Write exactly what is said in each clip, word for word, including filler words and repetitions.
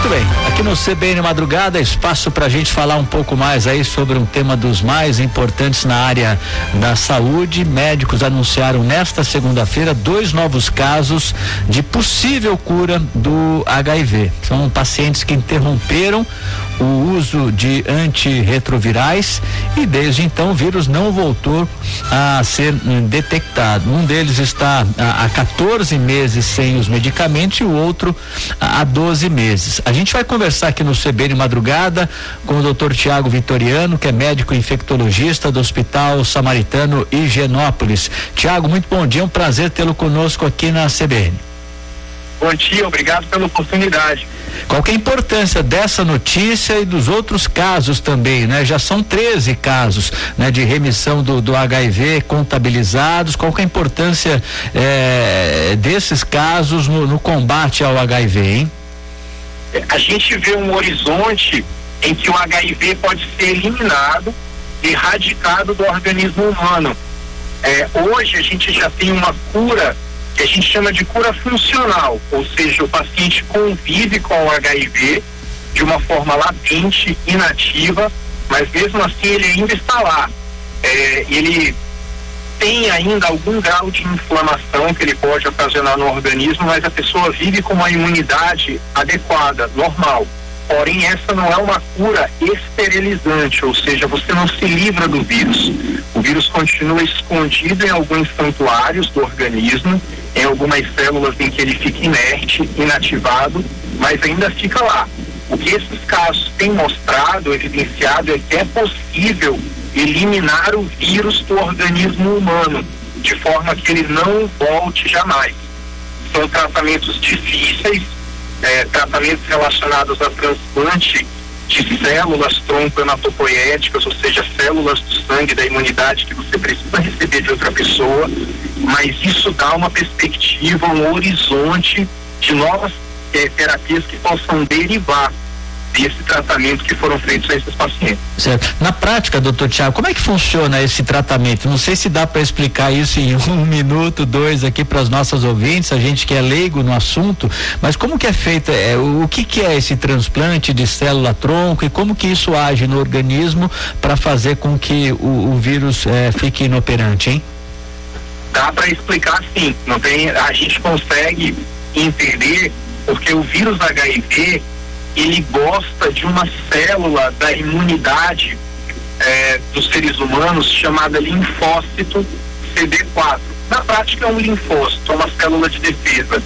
Muito bem, aqui no C B N Madrugada, espaço para a gente falar um pouco mais aí sobre um tema dos mais importantes na área da saúde. Médicos anunciaram nesta segunda-feira dois novos casos de possível cura do H I V. São pacientes que interromperam o uso de antirretrovirais e desde então o vírus não voltou a ser hum, detectado. Um deles está há, há quatorze meses sem os medicamentos e o outro há doze meses. A gente vai conversar aqui no C B N Madrugada com o doutor Tiago Vitoriano, que é médico infectologista do Hospital Samaritano Higienópolis. Tiago, muito bom dia, é um prazer tê-lo conosco aqui na C B N. Bom dia, obrigado pela oportunidade. Qual que é a importância dessa notícia e dos outros casos também, né? Já são treze casos, né, de remissão do, do H I V contabilizados. Qual que é a importância eh, desses casos no, no combate ao H I V, hein? A gente vê um horizonte em que o H I V pode ser eliminado, erradicado do organismo humano. É, hoje a gente já tem uma cura que a gente chama de cura funcional, ou seja, o paciente convive com o H I V de uma forma latente, inativa, mas mesmo assim ele ainda está lá. É, ele tem ainda algum grau de inflamação que ele pode ocasionar no organismo, mas a pessoa vive com uma imunidade adequada, normal. Porém, essa não é uma cura esterilizante, ou seja, você não se livra do vírus. O vírus continua escondido em alguns santuários do organismo, em algumas células em que ele fica inerte, inativado, mas ainda fica lá. O que esses casos têm mostrado, evidenciado, é que é possível eliminar o vírus do organismo humano, de forma que ele não volte jamais. São tratamentos difíceis, É, tratamentos relacionados a transplante de células tronco-hematopoéticas, ou seja, células do sangue da imunidade que você precisa receber de outra pessoa, mas isso dá uma perspectiva, um horizonte de novas é, terapias que possam derivar desse tratamento que foram feitos a esses pacientes. Certo. Na prática, doutor Tiago, como é que funciona esse tratamento? Não sei se dá para explicar isso em um minuto, dois aqui para as nossas ouvintes, a gente que é leigo no assunto, mas como que é feito, é, o, o que que é esse transplante de célula-tronco e como que isso age no organismo para fazer com que o, o vírus é, fique inoperante, hein? Dá para explicar sim, não tem, a gente consegue entender porque o vírus H I V ele gosta de uma célula da imunidade eh, dos seres humanos chamada linfócito C D quatro. Na prática é um linfócito, é uma célula de defesa.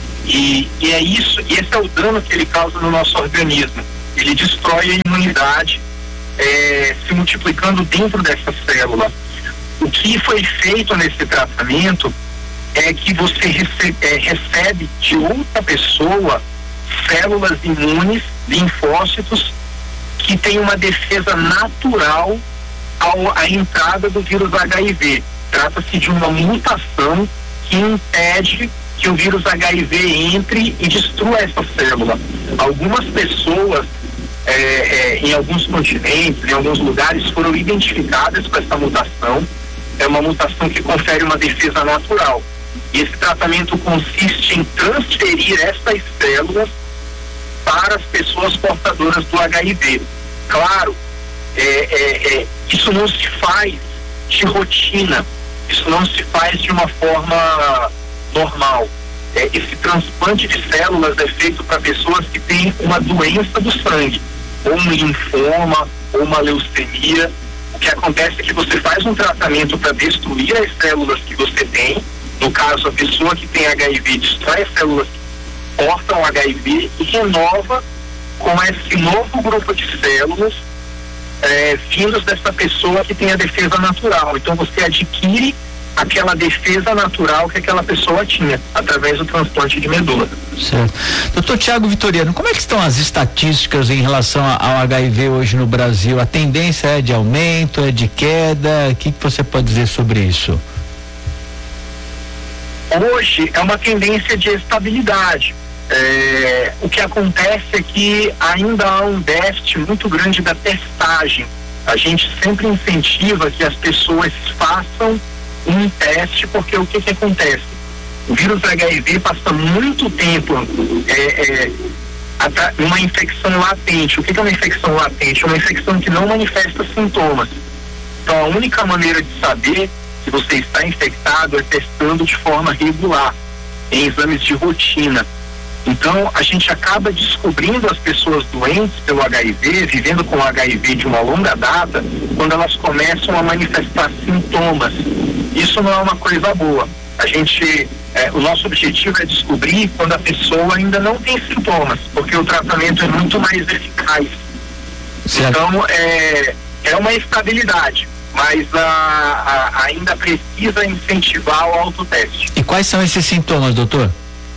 E, e é isso, e esse é o dano que ele causa no nosso organismo. Ele destrói a imunidade eh, se multiplicando dentro dessa célula. O que foi feito nesse tratamento é que você recebe, eh, recebe de outra pessoa células imunes, linfócitos, que têm uma defesa natural ao, à entrada do vírus H I V. Trata-se de uma mutação que impede que o vírus H I V entre e destrua essa célula. Algumas pessoas, é, é, em alguns continentes, em alguns lugares, foram identificadas com essa mutação. É uma mutação que confere uma defesa natural. E esse tratamento consiste em transferir essas células para as pessoas portadoras do H I V. Claro, é, é, é, isso não se faz de rotina, isso não se faz de uma forma normal. É, esse transplante de células é feito para pessoas que têm uma doença do sangue, ou um linfoma, ou uma leucemia. O que acontece é que você faz um tratamento para destruir as células que você tem. No caso, a pessoa que tem H I V destrói as células que portam H I V e renova com esse novo grupo de células é, vindos dessa pessoa que tem a defesa natural. Então você adquire aquela defesa natural que aquela pessoa tinha através do transplante de medula. Certo. Doutor Tiago Vitoriano, como é que estão as estatísticas em relação ao H I V hoje no Brasil? A tendência é de aumento, é de queda? O que, que você pode dizer sobre isso? Hoje é uma tendência de estabilidade. É, o que acontece é que ainda há um déficit muito grande da testagem. A gente sempre incentiva que as pessoas façam um teste, porque o que que acontece? O vírus H I V passa muito tempo é, é, uma infecção latente. O que é uma infecção latente? É uma infecção que não manifesta sintomas. Então, a única maneira de saber se você está infectado é testando de forma regular, em exames de rotina. Então, a gente acaba descobrindo as pessoas doentes pelo H I V, vivendo com H I V de uma longa data, quando elas começam a manifestar sintomas. Isso não é uma coisa boa. A gente, é, o nosso objetivo é descobrir quando a pessoa ainda não tem sintomas, porque o tratamento é muito mais eficaz. Certo. Então, é, é uma estabilidade, mas a, a, ainda precisa incentivar o autoteste. E quais são esses sintomas, doutor?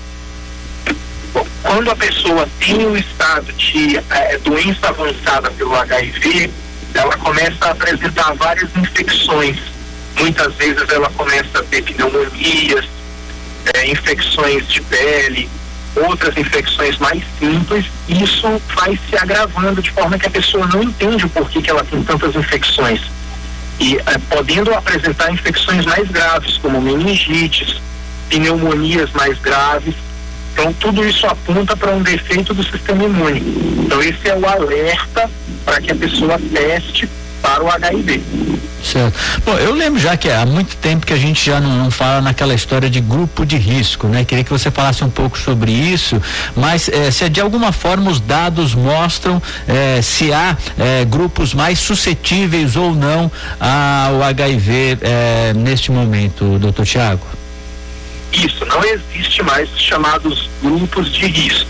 Bom, quando a pessoa tem o estado de é, doença avançada pelo H I V, ela começa a apresentar várias infecções. Muitas vezes ela começa a ter pneumonias, é, infecções de pele, outras infecções mais simples. Isso vai se agravando de forma que a pessoa não entende o porquê que ela tem tantas infecções. E é, podendo apresentar infecções mais graves, como meningites, pneumonias mais graves. Então, tudo isso aponta para um defeito do sistema imune. Então, esse é o alerta para que a pessoa teste para o H I V. Certo. Bom, eu lembro já que há muito tempo que a gente já não, não fala naquela história de grupo de risco, né? Queria que você falasse um pouco sobre isso, mas eh, se de alguma forma os dados mostram eh, se há eh, grupos mais suscetíveis ou não ao H I V eh, neste momento, doutor Tiago. Isso, não existe mais os chamados grupos de risco.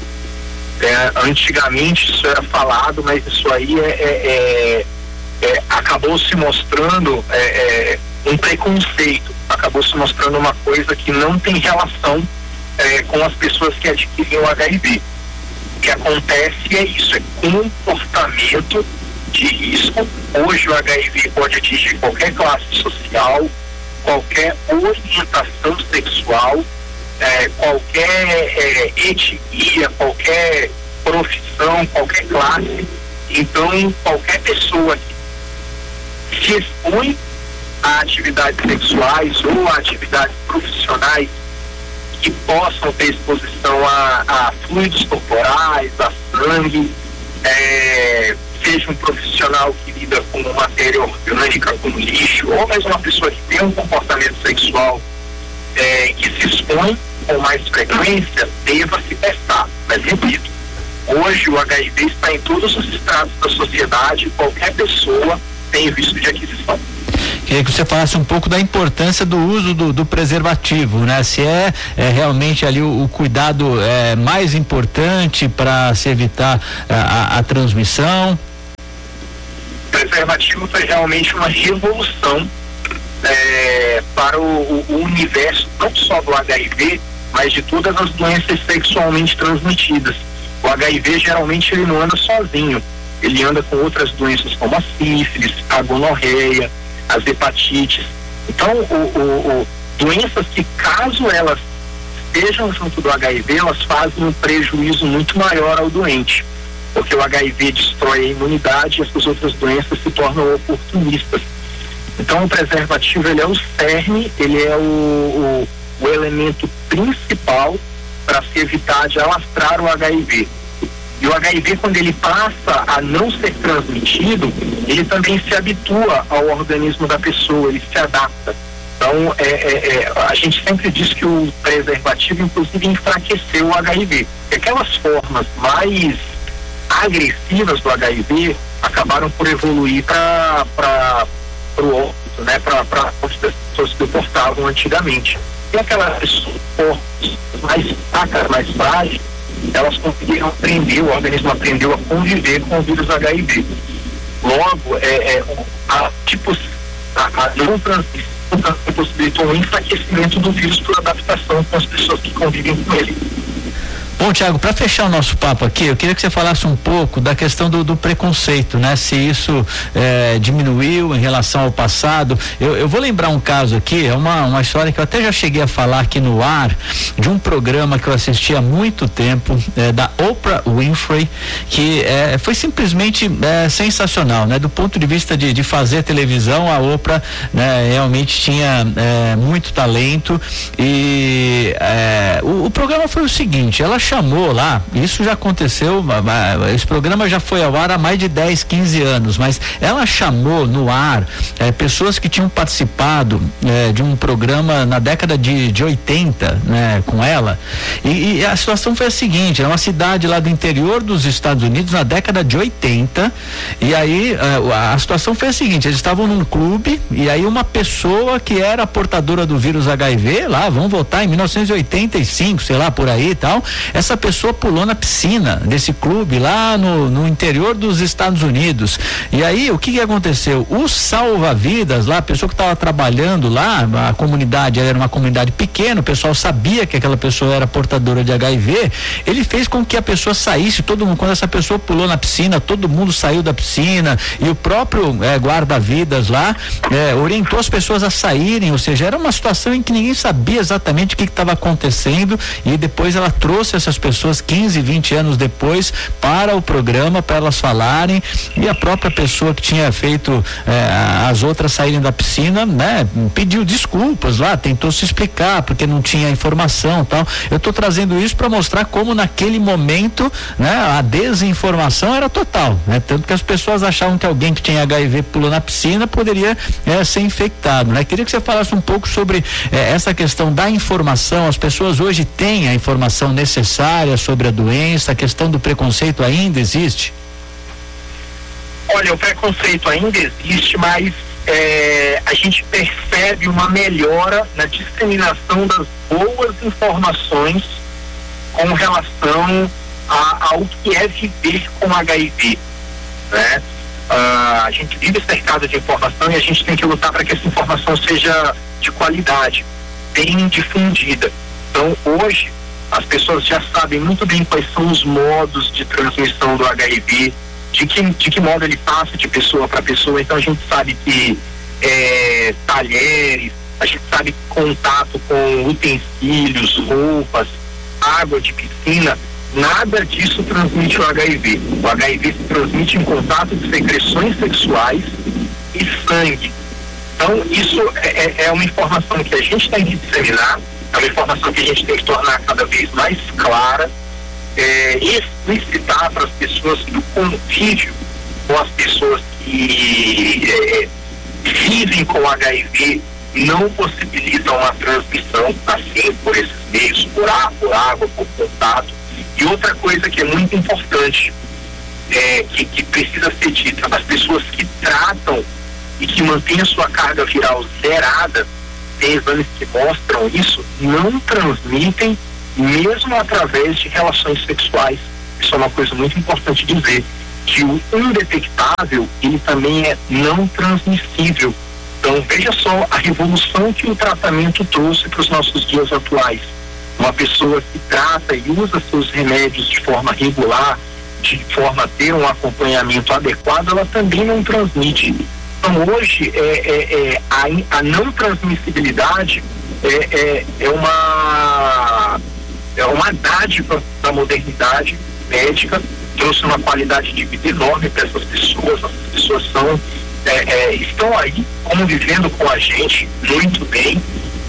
É, antigamente isso era falado, mas isso aí é, é, é, é, acabou se mostrando é, é, um preconceito, acabou se mostrando uma coisa que não tem relação é, com as pessoas que adquirem o H I V. O que acontece é isso, é comportamento de risco. Hoje o H I V pode atingir qualquer classe social, qualquer orientação sexual, é, qualquer é, etnia, qualquer profissão, qualquer classe. Então, qualquer pessoa que se expõe a atividades sexuais ou a atividades profissionais que possam ter exposição a, a fluidos corporais, a sangue, é, seja um profissional que lida com matéria orgânica, com lixo, ou mesmo uma pessoa que tem um comportamento sexual é, que se expõe com mais frequência, deva se testar. Mas repito, hoje o H I V está em todos os estratos da sociedade, qualquer pessoa tem risco de aquisição. Queria que você falasse um pouco da importância do uso do, do preservativo, né? Se é, é realmente ali o, o cuidado é, mais importante para se evitar a, a, a transmissão. O preservativo foi realmente uma revolução é, para o, o, o universo, não só do H I V, mas de todas as doenças sexualmente transmitidas. O H I V geralmente ele não anda sozinho, ele anda com outras doenças como a sífilis, a gonorreia, as hepatites. Então, o, o, o, doenças que, caso elas estejam junto do H I V, elas fazem um prejuízo muito maior ao doente, porque o H I V destrói a imunidade e essas outras doenças se tornam oportunistas. Então, o preservativo, ele é o cerne, ele é o, o, o elemento principal para se evitar de alastrar o H I V. E o H I V, quando ele passa a não ser transmitido, ele também se habitua ao organismo da pessoa, ele se adapta. Então, é, é, é, a gente sempre diz que o preservativo, inclusive, enfraqueceu o H I V. E aquelas formas mais agressivas do H I V acabaram por evoluir para o óbito, né? Para as pessoas que portavam antigamente. E aquelas pessoas mais fracas, mais frágeis, elas conseguiram aprender, o organismo aprendeu a conviver com o vírus H I V. Logo, é, é, a, tipo, a, a não transmissão possibilitou um enfraquecimento do vírus por adaptação com as pessoas que convivem com ele. Bom, Tiago, para fechar o nosso papo aqui, eu queria que você falasse um pouco da questão do, do preconceito, né? Se isso é, diminuiu em relação ao passado. Eu, eu vou lembrar um caso aqui, é uma, uma história que eu até já cheguei a falar aqui no ar, de um programa que eu assisti há muito tempo, é, da Oprah Winfrey, que é, foi simplesmente é, sensacional, né? Do ponto de vista de, de fazer televisão, a Oprah, né, realmente tinha é, muito talento e é, o, o programa foi o seguinte, ela chamou lá, isso já aconteceu, esse programa já foi ao ar há mais de dez, quinze anos, mas ela chamou no ar é, pessoas que tinham participado é, de um programa na década de, de oitenta, né, com ela, e, e a situação foi a seguinte: é uma cidade lá do interior dos Estados Unidos na década de oitenta, e aí a, a situação foi a seguinte: eles estavam num clube, e aí uma pessoa que era portadora do vírus H I V, lá, vamos voltar em mil novecentos e oitenta e cinco, sei lá, por aí e tal, essa pessoa pulou na piscina desse clube lá no, no interior dos Estados Unidos. E aí, o que que aconteceu? O salva-vidas lá, a pessoa que estava trabalhando lá, a comunidade era uma comunidade pequena, o pessoal sabia que aquela pessoa era portadora de H I V, ele fez com que a pessoa saísse, todo mundo, quando essa pessoa pulou na piscina, todo mundo saiu da piscina, e o próprio é, guarda-vidas lá é, orientou as pessoas a saírem, ou seja, era uma situação em que ninguém sabia exatamente o que estava acontecendo, e depois ela trouxe essas pessoas quinze, vinte anos depois para o programa, para elas falarem, e a própria pessoa que tinha feito eh, as outras saírem da piscina, né, pediu desculpas lá, tentou se explicar porque não tinha informação, tal. Eu estou trazendo isso para mostrar como naquele momento, né, a desinformação era total, né, tanto que as pessoas achavam que alguém que tinha H I V pulou na piscina poderia eh, ser infectado, né? Queria que você falasse um pouco sobre eh, essa questão da informação. As pessoas hoje têm a informação necessária sobre a doença, a questão do preconceito ainda existe? Olha, o preconceito ainda existe, mas é, a gente percebe uma melhora na disseminação das boas informações com relação a, ao que é viver com H I V, né? Uh, a gente vive cercado de informação e a gente tem que lutar para que essa informação seja de qualidade, bem difundida. Então, hoje, as pessoas já sabem muito bem quais são os modos de transmissão do H I V, de que, de que modo ele passa de pessoa para pessoa. Então, a gente sabe que é, talheres, a gente sabe que contato com utensílios, roupas, água de piscina, nada disso transmite o H I V. O H I V se transmite em contato de secreções sexuais e sangue. Então, isso é, é uma informação que a gente tem que disseminar, é uma informação que a gente tem que tornar cada vez mais clara, é, explicitar para as pessoas que o convívio com as pessoas que é, vivem com H I V não possibilitam uma transmissão assim, por esses meios, por ar, por água, por contato. E outra coisa que é muito importante, é, que, que precisa ser dita, as pessoas que tratam e que mantêm a sua carga viral zerada, tem exames que mostram isso, não transmitem mesmo através de relações sexuais. Isso é uma coisa muito importante dizer, que o indetectável, ele também é não transmissível. Então, veja só a revolução que o tratamento trouxe para os nossos dias atuais. Uma pessoa que trata e usa seus remédios de forma regular, de forma a ter um acompanhamento adequado, ela também não transmite. Então, hoje, é, é, é, a, a não transmissibilidade é, é, é, uma, é uma dádiva da modernidade médica, trouxe uma qualidade de vida enorme para essas pessoas. As pessoas são, é, é, estão aí convivendo com a gente muito bem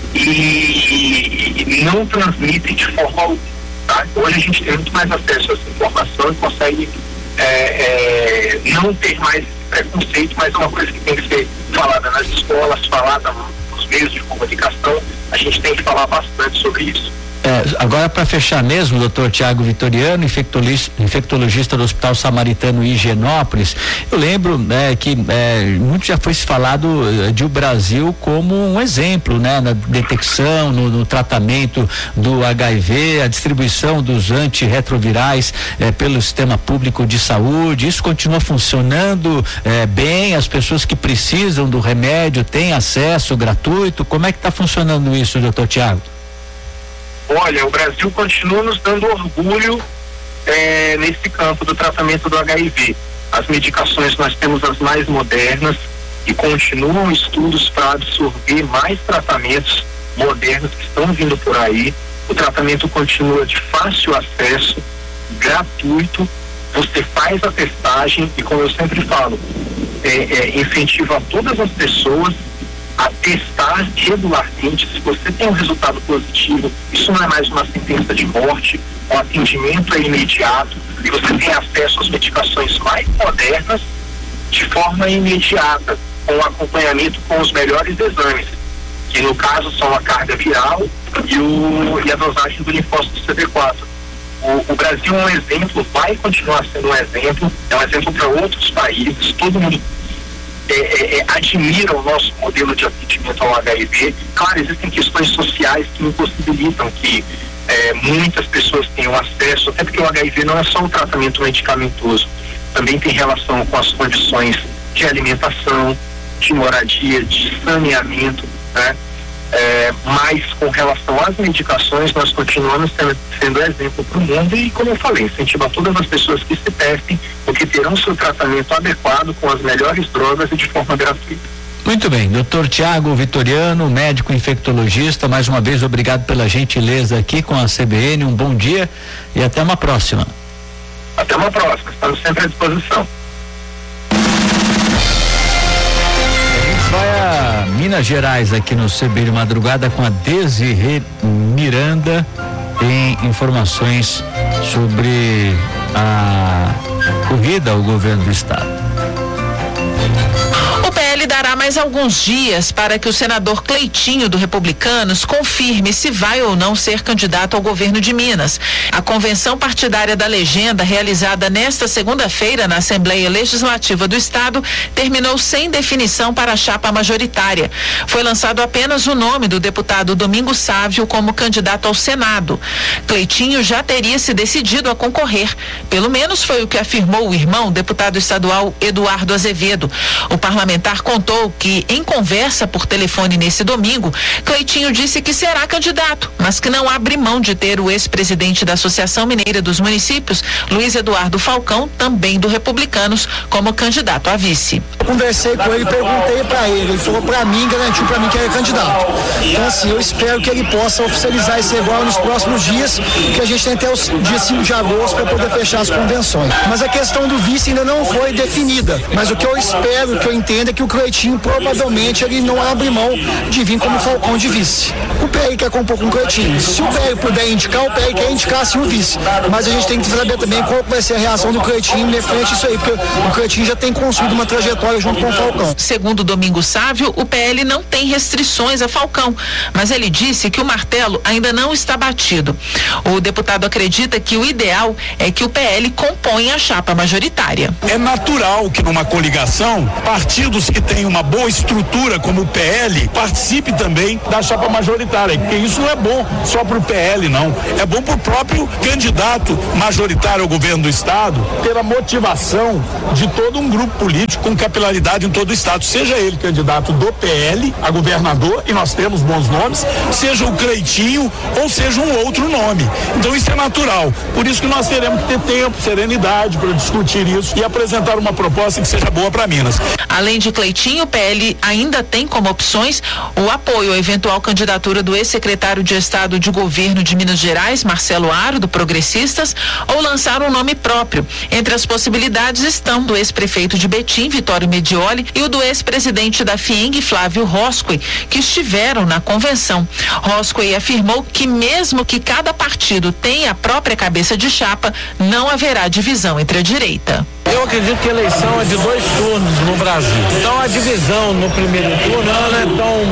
e, e não transmitem de forma alguma. Tá? Hoje a gente tem muito mais acesso a essa informação e consegue é, é, não ter mais esse preconceito, mas é uma coisa que tem que ser falada nas escolas, falada nos meios de comunicação. A gente tem que falar bastante sobre isso. É, agora, para fechar mesmo, doutor Tiago Vitoriano, infectologista, infectologista do Hospital Samaritano Higienópolis, eu lembro né, que é, muito já foi se falado de o Brasil como um exemplo, né, na detecção, no, no tratamento do H I V, a distribuição dos antirretrovirais é, pelo sistema público de saúde. Isso continua funcionando é, bem? As pessoas que precisam do remédio têm acesso gratuito? Como é que está funcionando isso, doutor Tiago? Olha, o Brasil continua nos dando orgulho é, nesse campo do tratamento do H I V. As medicações nós temos as mais modernas e continuam estudos para absorver mais tratamentos modernos que estão vindo por aí. O tratamento continua de fácil acesso, gratuito. Você faz a testagem e, como eu sempre falo, é, é, incentiva todas as pessoas a testar tratar regularmente. Se você tem um resultado positivo, isso não é mais uma sentença de morte, o atendimento é imediato e você tem acesso às medicações mais modernas de forma imediata, com acompanhamento com os melhores exames, que no caso são a carga viral e, o, e a dosagem do linfócito C D quatro. O, o Brasil é um exemplo, vai continuar sendo um exemplo, é um exemplo para outros países, todo mundo é, é, é, admira o nosso modelo de atendimento ao H I V. Claro, existem questões sociais que impossibilitam que é, muitas pessoas tenham acesso, até porque o H I V não é só um tratamento medicamentoso, também tem relação com as condições de alimentação, de moradia, de saneamento, né? É, mas com relação às medicações, nós continuamos sendo, sendo exemplo para o mundo e, como eu falei, incentivar todas as pessoas que se testem, porque terão seu tratamento adequado com as melhores drogas e de forma gratuita. Muito bem, doutor Tiago Vitoriano, médico infectologista, mais uma vez obrigado pela gentileza aqui com a C B N, um bom dia e até uma próxima. Até uma próxima, estamos sempre à disposição. Vai a Minas Gerais aqui no C B de Madrugada com a Desirê Miranda, tem informações sobre a corrida ao governo do estado. O P L dará mais alguns dias para que o senador Cleitinho do Republicanos confirme se vai ou não ser candidato ao governo de Minas. A convenção partidária da legenda, realizada nesta segunda-feira na Assembleia Legislativa do Estado, terminou sem definição para a chapa majoritária. Foi lançado apenas o nome do deputado Domingos Sávio como candidato ao Senado. Cleitinho já teria se decidido a concorrer. Pelo menos foi o que afirmou o irmão, deputado estadual Eduardo Azevedo. O parlamentar contou que, em conversa por telefone nesse domingo, Cleitinho disse que será candidato, mas que não abre mão de ter o ex-presidente da Associação Mineira dos Municípios, Luiz Eduardo Falcão, também do Republicanos, como candidato a vice. Eu conversei com ele, perguntei para ele, ele falou para mim, garantiu para mim que era candidato. Então, assim, eu espero que ele possa oficializar esse agora nos próximos dias, que a gente tem até o dia cinco de agosto para poder fechar as convenções. Mas a questão do vice ainda não foi definida. Mas o que eu espero, o que eu entendo é que o Cleitinho provavelmente ele não abre mão de vir como Falcão de vice. O P L quer compor com o Cleitinho. Se o P L puder indicar, o P L quer indicar assim o vice. Mas a gente tem que saber também qual vai ser a reação do Cleitinho frente a isso aí, porque o Cleitinho já tem construído uma trajetória junto com o Falcão. Segundo Domingos Sávio, o P L não tem restrições a Falcão, mas ele disse que o martelo ainda não está batido. O deputado acredita que o ideal é que o P L componha a chapa majoritária. É natural que numa coligação, partidos que têm uma boa estrutura como o P L participe também da chapa majoritária, porque isso não é bom só para o P L, não. É bom para o próprio candidato majoritário ao governo do estado ter a motivação de todo um grupo político com capilaridade em todo o estado, seja ele candidato do P L a governador, e nós temos bons nomes, seja o Cleitinho ou seja um outro nome. Então isso é natural. Por isso que nós teremos que ter tempo, serenidade para discutir isso e apresentar uma proposta que seja boa para Minas. Além de Cleitinho, o P L ainda tem como opções o apoio à eventual candidatura do ex-secretário de Estado de Governo de Minas Gerais, Marcelo Aro, do Progressistas, ou lançar um nome próprio. Entre as possibilidades estão do ex-prefeito de Betim, Vitório Medioli, e o do ex-presidente da FIENG, Flávio Roscoe, que estiveram na convenção. Roscoe afirmou que mesmo que cada partido tenha a própria cabeça de chapa, não haverá divisão entre a direita. Eu acredito que a eleição é de dois turnos no Brasil. Então a divisão no primeiro turno ela não é tão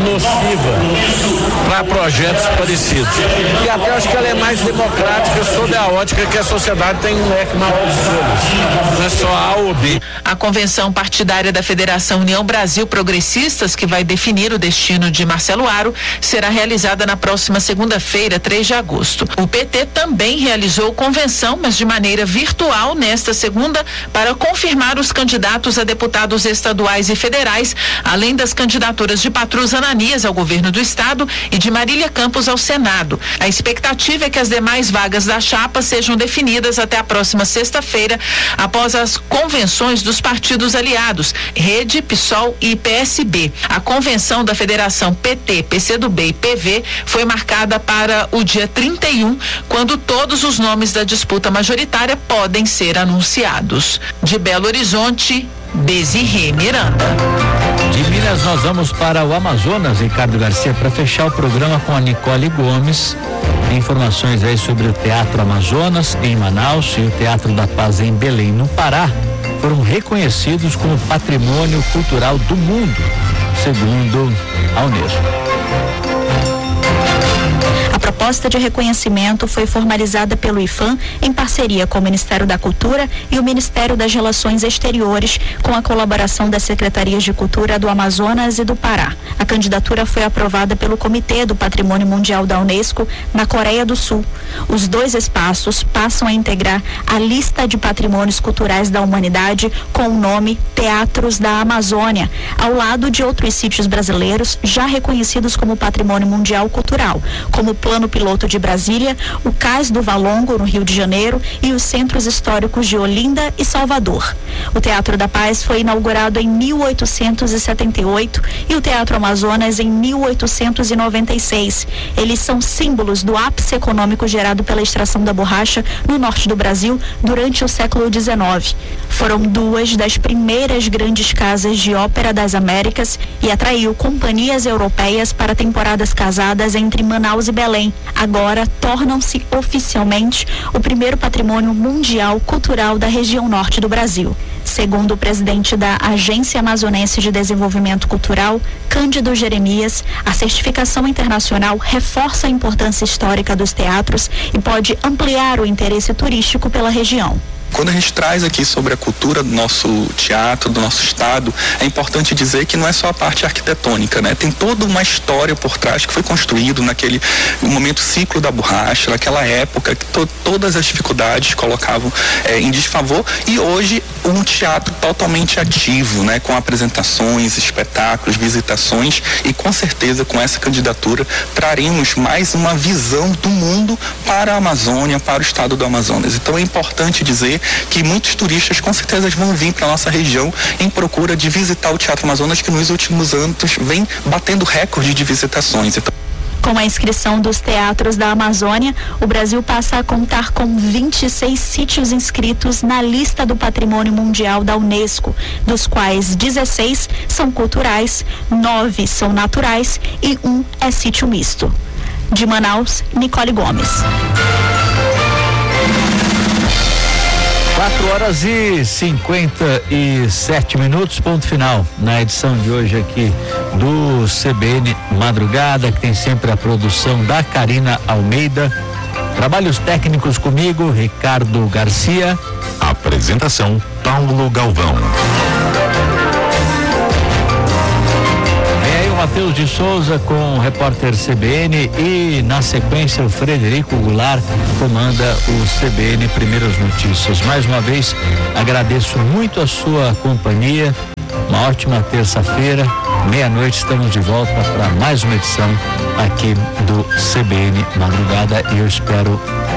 nociva para projetos parecidos. E até acho que ela é mais democrática sob a ótica que a sociedade tem um leque maior de escolhas. Não é só A ou B. A convenção partidária da Federação União Brasil Progressistas, que vai definir o destino de Marcelo Aro, será realizada na próxima segunda-feira, três de agosto. O P T também realizou convenção, mas de maneira virtual, nesta segunda, para confirmar os candidatos a deputados estaduais e federais, além das candidaturas de Patrus Ananias ao governo do estado e de Marília Campos ao Senado. A expectativa é que as demais vagas da chapa sejam definidas até a próxima sexta-feira, após as convenções dos partidos aliados, Rede, PSOL e P S B. A convenção da Federação P T, P C do B e P V foi marcada para o dia trinta e um, quando todos os nomes da disputa majoritária podem ser anunciados. De Belo Horizonte, Bezerre Miranda. De Minas nós vamos para o Amazonas, Ricardo Garcia, para fechar o programa com a Nicole Gomes. Informações aí sobre o Teatro Amazonas em Manaus e o Teatro da Paz em Belém, no Pará, foram reconhecidos como Patrimônio Cultural do Mundo, segundo a Unesco. A proposta de reconhecimento foi formalizada pelo IFAM em parceria com o Ministério da Cultura e o Ministério das Relações Exteriores, com a colaboração das Secretarias de Cultura do Amazonas e do Pará. A candidatura foi aprovada pelo Comitê do Patrimônio Mundial da Unesco na Coreia do Sul. Os dois espaços passam a integrar a lista de patrimônios culturais da humanidade com o nome Teatros da Amazônia, ao lado de outros sítios brasileiros já reconhecidos como Patrimônio Mundial Cultural, como o Plano Piloto de Brasília, o Cais do Valongo, no Rio de Janeiro, e os centros históricos de Olinda e Salvador. O Teatro da Paz foi inaugurado em mil oitocentos e setenta e oito e o Teatro Amazonas em mil oitocentos e noventa e seis. Eles são símbolos do ápice econômico gerado pela extração da borracha no norte do Brasil durante o século dezenove. Foram duas das primeiras grandes casas de ópera das Américas e atraiu companhias europeias para temporadas casadas entre Manaus e Belém. Agora tornam-se oficialmente o primeiro patrimônio mundial cultural da região norte do Brasil. Segundo o presidente da Agência Amazonense de Desenvolvimento Cultural, Cândido Jeremias, a certificação internacional reforça a importância histórica dos teatros e pode ampliar o interesse turístico pela região. Quando a gente traz aqui sobre a cultura do nosso teatro, do nosso estado, é importante dizer que não é só a parte arquitetônica, né? Tem toda uma história por trás que foi construído naquele momento ciclo da borracha, naquela época que to, todas as dificuldades colocavam é, em desfavor, e hoje um teatro totalmente ativo, né? Com apresentações, espetáculos, visitações, e com certeza com essa candidatura traremos mais uma visão do mundo para a Amazônia, para o estado do Amazonas. Então é importante dizer que muitos turistas com certeza vão vir para a nossa região em procura de visitar o Teatro Amazonas, que nos últimos anos vem batendo recorde de visitações. Então, com a inscrição dos teatros da Amazônia, o Brasil passa a contar com vinte e seis sítios inscritos na lista do Patrimônio Mundial da Unesco, dos quais dezesseis são culturais, nove são naturais e um é sítio misto. De Manaus, Nicole Gomes. quatro horas e cinquenta e sete minutos, ponto final na edição de hoje aqui do C B N Madrugada, que tem sempre a produção da Karina Almeida. Trabalhos técnicos comigo, Ricardo Garcia. Apresentação, Paulo Galvão. Matheus de Souza com o repórter C B N e na sequência o Frederico Goulart comanda o C B N Primeiras Notícias. Mais uma vez agradeço muito a sua companhia, uma ótima terça-feira, meia-noite estamos de volta para mais uma edição aqui do C B N Madrugada e eu espero